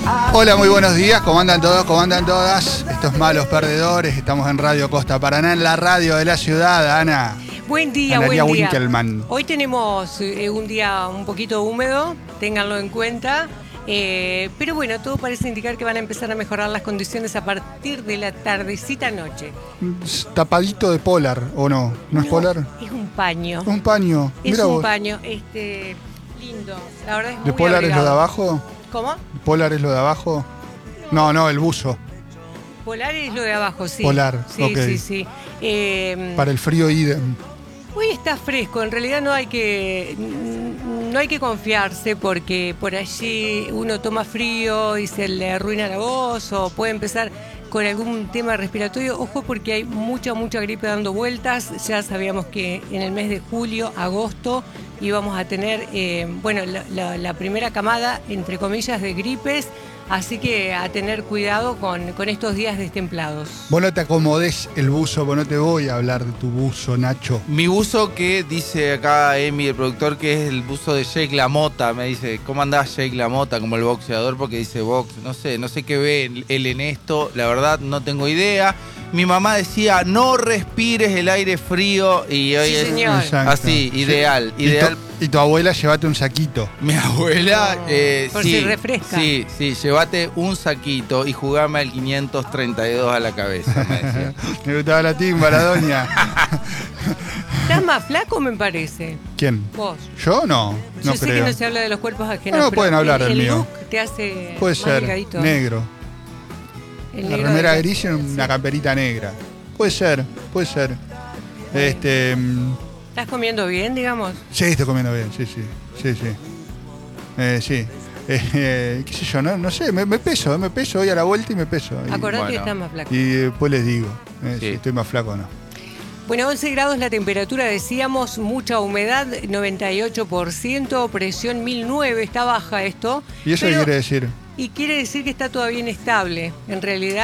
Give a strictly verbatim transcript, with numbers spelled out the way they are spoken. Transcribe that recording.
Hola, muy buenos días, ¿cómo andan todos? ¿Cómo andan todas? Estos malos perdedores, estamos en Radio Costa Paraná, en la radio de la ciudad, Ana. Buen día, Analía buen día. Winkelmann. Hoy tenemos eh, un día un poquito húmedo, ténganlo en cuenta. Eh, pero bueno, todo parece indicar que van a empezar a mejorar las condiciones a partir de la tardecita noche. Tapadito de polar, ¿o no? ¿No es polar? Es un paño. Un paño. Es Mira un vos. paño, este, lindo. La verdad es muy ¿De polar abrigado. es lo de abajo? ¿Cómo? ¿Polar es lo de abajo? No, no, el buzo. Polar es lo de abajo, sí. Polar, sí, ok. Sí, sí, eh, Para el frío idem. Hoy está fresco, en realidad no hay que no hay que confiarse porque por allí uno toma frío y se le arruina la voz o puede empezar con algún tema respiratorio. Ojo porque hay mucha, mucha gripe dando vueltas. Ya sabíamos que en el mes de julio, agosto íbamos a tener, eh, bueno, la, la, la primera camada, entre comillas, de gripes. Así que a tener cuidado con, con estos días destemplados. Vos no te acomodés el buzo, vos no te voy a hablar de tu buzo, Nacho. Mi buzo que dice acá Emi, el productor, que es el buzo de Jake LaMotta. Me dice, ¿cómo andás Jake LaMotta? Como el boxeador, porque dice box. No sé, no sé qué ve él en esto. La verdad, no tengo idea. Mi mamá decía, no respires el aire frío. Y hoy Sí, es señor. Exacto. así, ideal. Y ideal. tu, y tu abuela, llévate un saquito. Mi abuela, No, eh, por sí, si refresca. sí, sí, llévate un saquito y jugame al quinientos treinta y dos a la cabeza, me decía. Me gustaba la timba, la doña. ¿Estás más flaco, me parece? ¿Quién? Vos. ¿Yo? No, no Yo sé creo. que no se habla de los cuerpos ajenos. No, no pero pueden hablar el, del el mío. look te hace Puede más ser delgadito. negro. El La negro remera de- gris y una camperita negra. Puede ser, puede ser. Este, mm, ¿Estás comiendo bien, digamos? sí, estoy comiendo bien, sí, sí, sí, sí. Eh, sí. Eh, eh, qué sé yo, no, no sé, me, me peso, me peso, voy a la vuelta y me peso. Y, Acordate que bueno. estás más flaco. y después les digo eh, Sí. si estoy más flaco o no. Bueno, once grados la temperatura, decíamos, mucha humedad, noventa y ocho por ciento, presión mil nueve, está baja esto. ¿Y eso qué pero- quiere decir? Y quiere decir que está todavía inestable. En realidad